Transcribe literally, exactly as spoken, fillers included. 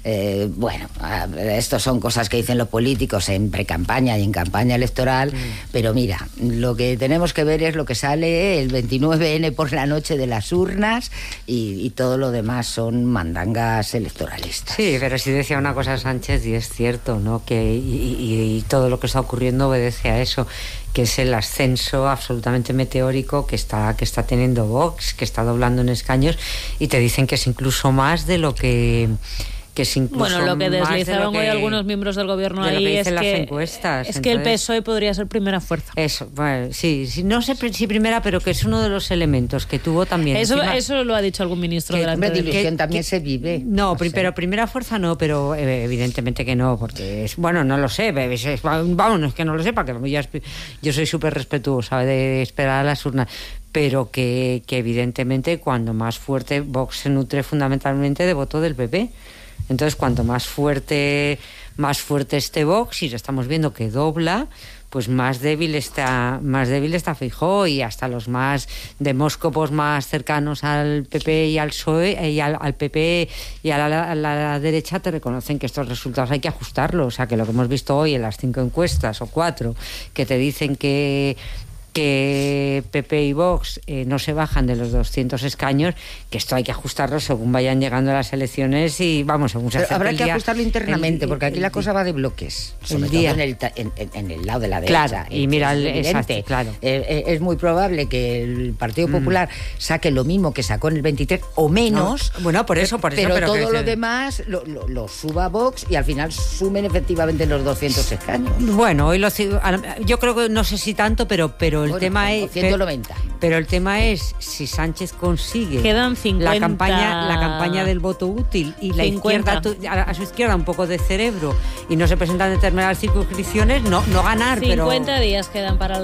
Eh, bueno, esto son cosas que dicen los políticos en pre-campaña y en campaña electoral, mm. pero mira, lo que tenemos que ver es lo que sale el veintinueve ene por la noche de las urnas y, y todo lo demás son mandangas electoralistas. Sí, pero sí decía una cosa Sánchez y es cierto, ¿no? Que y, y, y todo lo que está ocurriendo obedece a eso, que es el ascenso absolutamente meteórico que está que está teniendo Vox, que está doblando en escaños, y te dicen que es incluso más de lo que que es incluso bueno, lo que deslizaron lo que, hoy algunos miembros del gobierno ahí que es que, las encuestas. es Entonces, que el P S O E podría ser primera fuerza. Eso, bueno, sí, sí, no sé si primera, pero que es uno de los elementos que tuvo también. Eso, encima, eso lo ha dicho algún ministro que, delante de ilusión que, también que, se vive. No, no pri- sé. pero primera fuerza no, pero eh, evidentemente que no, porque es, bueno, no lo sé, es, es, vamos, no es que no lo sepa, que yo, yo soy súper respetuosa de esperar a las urnas, pero que, que evidentemente cuando más fuerte Vox se nutre fundamentalmente de voto del P P. Entonces, cuanto más fuerte, más fuerte esté Vox, y lo estamos viendo que dobla, pues más débil está, más débil está Feijóo, y hasta los más demóscopos más cercanos al P P y al P S O E y al, al P P y a la, a la derecha te reconocen que estos resultados hay que ajustarlos. O sea, que lo que hemos visto hoy en las cinco encuestas o cuatro que te dicen que que P P y Vox eh, no se bajan de los doscientos escaños, que esto hay que ajustarlo según vayan llegando las elecciones y vamos, según se Pero acerque habrá el que día, ajustarlo internamente, el, porque aquí el, la cosa va de bloques, sobre el todo día. en el, en, en, en el lado de la derecha. Claro, y mira, el, exacto, claro. Eh, eh, es muy probable que el Partido Popular mm. saque lo mismo que sacó en el veintitrés o menos. No, bueno, por eso, por eso. Pero, pero todo que, lo demás lo, lo, lo suba Vox y al final sumen efectivamente los doscientos escaños. Bueno, hoy lo, yo creo que no sé si tanto, pero, pero el bueno, tema es... ciento noventa. Pero el tema es si Sánchez consigue Quedan cincuenta... la campaña la campaña del voto útil y la cincuenta. izquierda a su izquierda un poco de cerebro y no se presentan determinadas circunscripciones, no no ganar, cincuenta pero días quedan para la